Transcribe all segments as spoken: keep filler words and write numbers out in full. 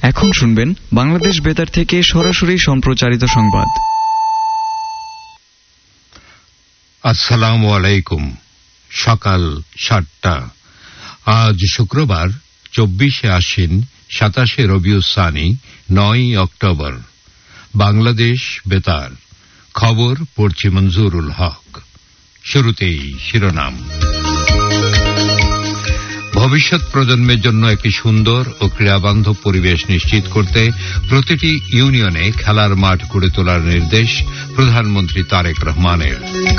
এখন শুনবেন বাংলাদেশ বেতার থেকে সরাসরি সম্প্রচারিত সংবাদ। আসসালামু আলাইকুম। সকাল সাতটা। আজ শুক্রবার চব্বিশে আশ্বিন সাতাশে রবিউস সানি নয় অক্টোবর। বাংলাদেশ বেতার খবর পড়ছি মঞ্জুরুল হক। শুরুতেই শিরোনাম। ভবিষ্যৎ প্রজন্মের জন্য একটি সুন্দর ও ক্রীড়াবান্ধব পরিবেশ নিশ্চিত করতে প্রতিটি ইউনিয়নে খেলার মাঠ গড়ে তোলার নির্দেশ প্রধানমন্ত্রী তারেক রহমানের।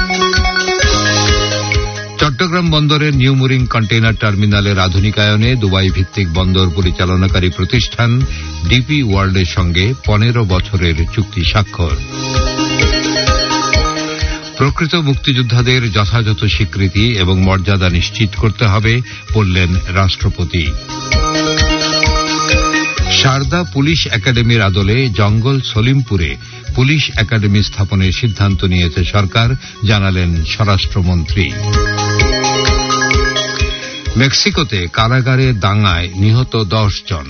চট্টগ্রাম বন্দরের নিউ মুরিং কন্টেইনার টার্মিনালের আধুনিকায়নে দুবাই ভিত্তিক বন্দর পরিচালনাকারী প্রতিষ্ঠান ডিপি ওয়ার্ল্ডের সঙ্গে পনেরো বছরের চুক্তি স্বাক্ষর। প্রকৃত মুক্তিযোদ্ধাদের যথাযথ স্বীকৃতি এবং মর্যাদা নিশ্চিত করতে হবে বললেন রাষ্ট্রপতি। সারদা পুলিশ একাডেমির আদলে জঙ্গল সলিমপুরে পুলিশ একাডেমি স্থাপনের সিদ্ধান্ত নিয়েছে সরকার, জানালেন স্বরাষ্ট্রমন্ত্রী। মেক্সিকোতে কারাগারে দাঙ্গায় নিহত দশ জন।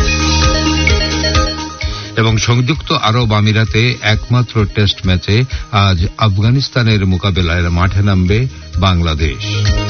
এবং সংযুক্ত আরব আমিরাতে একমাত্র টেস্ট ম্যাচে আজ আফগানিস্তানের মোকাবেলায় মাঠে নামবে বাংলাদেশ।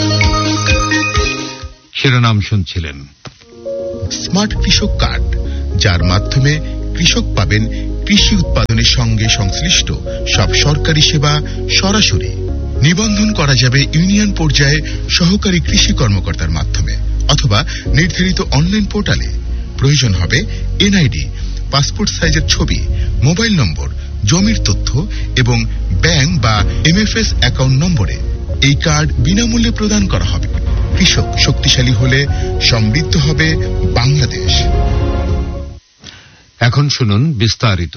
শিরোনাম শুনছিলেন। স্মার্ট কৃষক কার্ড, যার মাধ্যমে কৃষক পাবেন কৃষি উৎপাদনের সঙ্গে সংশ্লিষ্ট সব সরকারি সেবা সরাসরি। নিবন্ধন করা যাবে ইউনিয়ন পর্যায়ে সহকারী কৃষি কর্মকর্তার মাধ্যমে অথবা নির্ধারিত অনলাইন পোর্টালে। প্রয়োজন হবে এনআইডি, পাসপোর্ট সাইজের ছবি, মোবাইল নম্বর, জমির তথ্য এবং ব্যাংক বা এমএফএস অ্যাকাউন্ট নম্বরে। এই কার্ড বিনামূল্যে প্রদান করা হবে। কৃষক শক্তিশালী হলে সমৃদ্ধ হবে বাংলাদেশ। এখন শুনুন বিস্তারিত।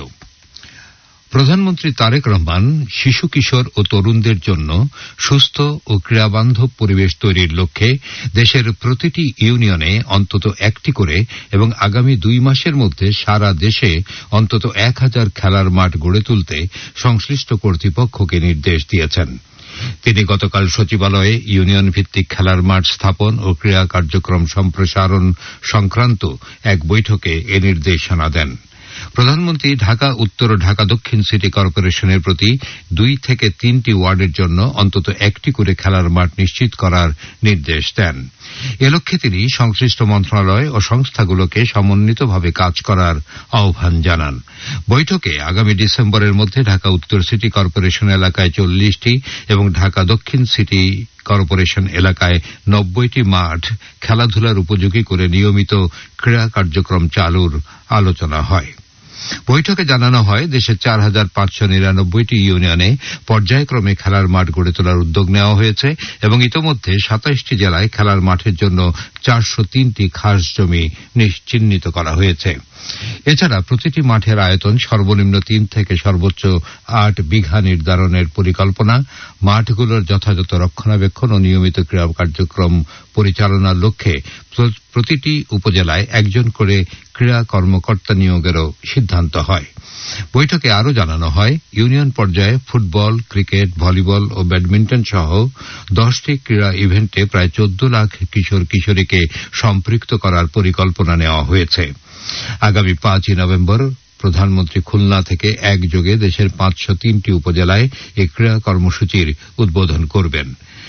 প্রধানমন্ত্রী তারেক রহমান শিশু কিশোর ও তরুণদের জন্য সুস্থ ও ক্রীড়াবান্ধব পরিবেশ তৈরির লক্ষ্যে দেশের প্রতিটি ইউনিয়নে অন্তত একটি করে এবং আগামী দুই মাসের মধ্যে সারা দেশে অন্তত এক হাজার খেলার মাঠ গড়ে তুলতে সংশ্লিষ্ট কর্তৃপক্ষকে নির্দেশ দিয়েছেন। তিনি গতকাল সচিবালয়ে ইউনিয়ন ভিত্তিক খেলার মাঠ স্থাপন ও ক্রীড়া কার্যক্রম সম্প্রসারণ সংক্রান্ত এক বৈঠকে এ নির্দেশনা দেন। প্রধানমন্ত্রী ঢাকা উত্তর ও ঢাকা দক্ষিণ সিটি কর্পোরেশনের প্রতি দুই থেকে তিনটি ওয়ার্ডের জন্য অন্তত একটি করে খেলার মাঠ নিশ্চিত করার নির্দেশ দেন। এ লক্ষ্যে তিনি সংশ্লিষ্ট মন্ত্রণালয় ও সংস্থাগুলোকে সমন্বিতভাবে কাজ করার আহ্বান জানান। বৈঠকে আগামী ডিসেম্বরের মধ্যে ঢাকা উত্তর সিটি কর্পোরেশন এলাকায় চল্লিশটি এবং ঢাকা দক্ষিণ সিটি কর্পোরেশন এলাকায় নব্বইটি মাঠ খেলাধুলার উপযোগী করে নিয়মিত ক্রীড়া কার্যক্রম চালুর আলোচনা হয়। বৈঠকে জানানো হয়, দেশের চার হাজার পাঁচশো নিরানব্বইটি ইউনিয়নে পর্যায়ক্রমে খেলার মাঠ গড়ে তোলার উদ্যোগ নেওয়া হয়েছে এবং ইতোমধ্যে সাতাইশটি জেলায় খেলার মাঠের জন্য চারশো তিনটি খাস জমি চিহ্নিত করা হয়েছে। এছাড়া প্রতিটি মাঠের আয়তন সর্বনিম্ন তিন থেকে সর্বোচ্চ আট বিঘা নির্ধারণের পরিকল্পনা, মাঠগুলোর যথাযথ রক্ষণাবেক্ষণ ও নিয়মিত ক্রীড়া কার্যক্রম পরিচালনার লক্ষ্যে প্রতিটি উপজেলায় একজন করে ক্রীড়া কর্মকর্তা নিয়োগেরও সিদ্ধান্ত হয়। বৈঠকে আরও জানানো হয়, ইউনিয়ন পর্যায়ে ফুটবল, ক্রিকেট, ভলিবল ও ব্যাডমিন্টন সহ দশটি ক্রীড়া ইভেন্টে প্রায় চোদ্দ লাখ কিশোর কিশোরীকে সম্পৃক্ত করার পরিকল্পনা নেওয়া হয়েছে। আগামী পাঁচই নভেম্বর প্রধানমন্ত্রী খুলনা থেকে একযোগে দেশের পাঁচশো তিনটি উপজেলায় এই ক্রীড়া কর্মসূচির উদ্বোধন করবেন।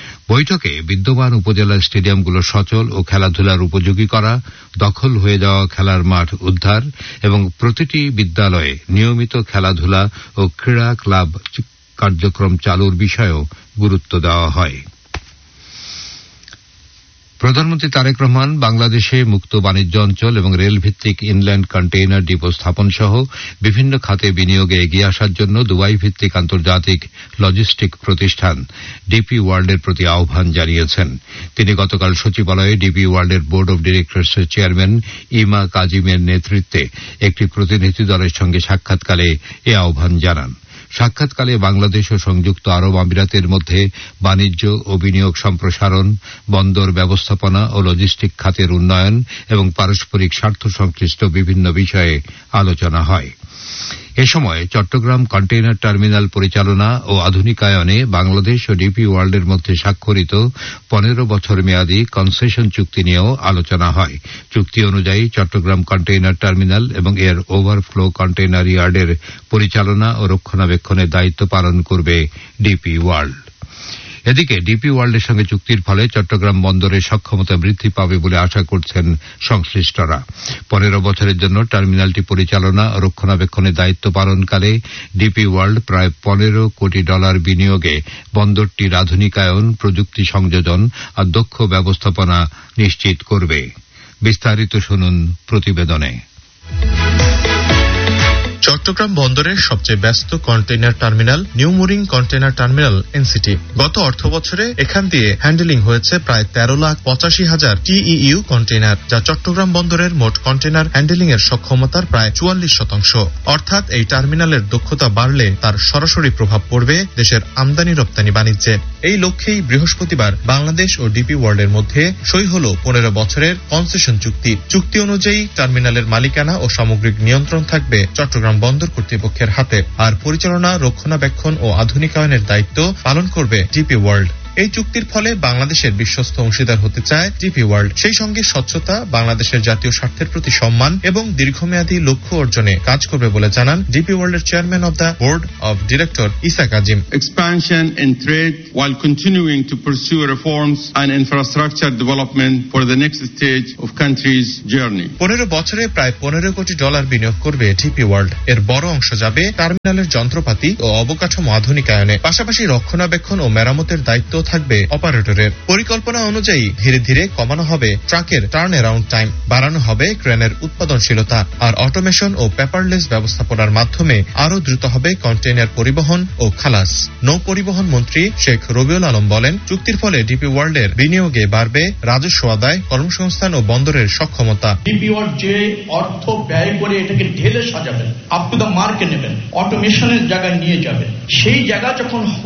বৈঠকে বিদ্যমান উপজেলা স্টেডিয়ামগুলো সচল ও খেলাধুলার উপযোগী করা, দখল হয়ে যাওয়া খেলার মাঠ উদ্ধার এবং প্রতিটি বিদ্যালয়ে নিয়মিত খেলাধুলা ও ক্রীড়া ক্লাব কার্যক্রম চালুর বিষয়েও গুরুত্ব দেওয়া হয়। প্রধানমন্ত্রী তারেক রহমান বাংলাদেশে মুক্ত বাণিজ্য অঞ্চল এবং রেলভিত্তিক ইনল্যান্ড কন্টেইনার ডিপো স্থাপন সহ বিভিন্ন খাতে বিনিয়োগে এগিয়ে আসার জন্য দুবাই ভিত্তিক আন্তর্জাতিক লজিস্টিক প্রতিষ্ঠান ডিপি ওয়ার্ল্ডের প্রতি আহ্বান জানিয়েছেন। তিনি গতকাল সচিবালয়ে ডিপি ওয়ার্ল্ডের বোর্ড অব ডিরেক্টরসের চেয়ারম্যান ইমা কাজিমের নেতৃত্বে একটি প্রতিনিধি দলের সঙ্গে সাক্ষাৎকালে এ আহ্বান জানান। সাক্ষাৎকালে বাংলাদেশ ও সংযুক্ত আরব আমিরাতের মধ্যে বাণিজ্য ও বিনিয়োগ সম্প্রসারণ, বন্দর ব্যবস্থাপনা ও লজিস্টিক খাতের উন্নয়ন এবং পারস্পরিক স্বার্থ সংশ্লিষ্ট বিভিন্ন বিষয়ে আলোচনা হয়। এ সময় চট্টগ্রাম কন্টেইনার টার্মিনাল পরিচালনা ও আধুনিকায়নে বাংলাদেশ ও ডিপি ওয়ার্ল্ডের মধ্যে স্বাক্ষরিত পনেরো বছর মেয়াদী কনসেশন চুক্তি নিয়েও আলোচনা হয়। চুক্তি অনুযায়ী চট্টগ্রাম কন্টেইনার টার্মিনাল এবং এর ওভারফ্লো কন্টেইনার ইয়ার্ডের পরিচালনা ও রক্ষণাবেক্ষণের দায়িত্ব পালন করবে ডিপি ওয়ার্ল্ড। এদিকে ডিপি ওয়ার্ল্ডের সঙ্গে চুক্তির ফলে চট্টগ্রাম বন্দরের সক্ষমতা বৃদ্ধি পাবে বলে আশা করছেন সংশ্লিষ্টরা। পনেরো বছরের জন্য টার্মিনালটি পরিচালনা ও রক্ষণাবেক্ষণের দায়িত্ব পালনকালে ডিপি ওয়ার্ল্ড প্রায় পনেরো কোটি ডলার বিনিয়োগে বন্দরটির আধুনিকায়ন, প্রযুক্তি সংযোজন আর দক্ষ ব্যবস্থাপনা নিশ্চিত করবে। বিস্তারিত শুনুন প্রতিবেদনে। চট্টগ্রাম বন্দরের সবচেয়ে ব্যস্ত container terminal new mooring container terminal NCT. গত অর্থ বছরে এখান দিয়ে হ্যান্ডেলিং হয়েছে প্রায় তেরো লাখ পঁচাশি হাজার টিইইউ কন্টেইনার, যা চট্টগ্রাম বন্দরের মোট কন্টেইনার হ্যান্ডেলিং এর সক্ষমতার প্রায় চুয়াল্লিশ শতাংশ। অর্থাৎ এই টার্মিনালের দক্ষতা বাড়লে তার সরাসরি প্রভাব পড়বে দেশের আমদানি রপ্তানি বাণিজ্যে। এই লক্ষ্যেই বৃহস্পতিবার বাংলাদেশ ও ডিপি ওয়ার্ল্ডের মধ্যে সই হল পনেরো বছরের কনসেশন চুক্তি। চুক্তি অনুযায়ী টার্মিনালের মালিকানা ও সামগ্রিক নিয়ন্ত্রণ থাকবে চট্টগ্রাম বন্দর কর্তৃপক্ষের হাতে, আর পরিচালনা, রক্ষণাবেক্ষণ ও আধুনিকায়নের দায়িত্ব পালন করবে ডিপি ওয়ার্ল্ড। এই চুক্তির ফলে বাংলাদেশের বিশ্বস্ত অংশীদার হতে চায় ডিপি ওয়ার্ল্ড। সেই সঙ্গে স্বচ্ছতা, বাংলাদেশের জাতীয় স্বার্থের প্রতি সম্মান এবং দীর্ঘমেয়াদী লক্ষ্য অর্জনে কাজ করবে বলে জানান ডিপি ওয়ার্ল্ডের chairman of the board of director Isa Kazim. Expansion in trade while continuing to pursue reforms and infrastructure development for the next stage of country's journey. পনেরো বছরে প্রায় পনেরো কোটি ডলার বিনিয়োগ করবে ডিপি ওয়ার্ল্ড। এর বড় অংশ যাবে টার্মিনালের যন্ত্রপাতি ও অবকাঠামো আধুনিকায়নে। পাশাপাশি রক্ষণাবেক্ষণ ও মেরামতের দায়িত্ব থাকবে অপারেটরের। পরিকল্পনা অনুযায়ী ধীরে ধীরে কমানো হবে ট্রাকের টার্ন অ্যারাউন্ড টাইম, বাড়ানো হবে ক্রেনের উৎপাদনশীলতা, আর অটোমেশন ও পেপারলেস ব্যবস্থাপনার মাধ্যমে আরও দ্রুত হবে কন্টেইনার পরিবহন ও খালাস। নৌ পরিবহন মন্ত্রী শেখ রবিউল আলম বলেন, চুক্তির ফলে ডিপি ওয়ার্ল্ডের বিনিয়োগে বাড়বে রাজস্ব আদায়, কর্মসংস্থান ও বন্দরের সক্ষমতা। ডিপি ওয়ার্ল্ড যে অর্থ ব্যয় করে এটাকে ঢেলে সাজাবেন, আপ টু দ্য মার্কে নেবেন, অটোমেশনের জায়গায় নিয়ে যাবেন, সেই জায়গা যখন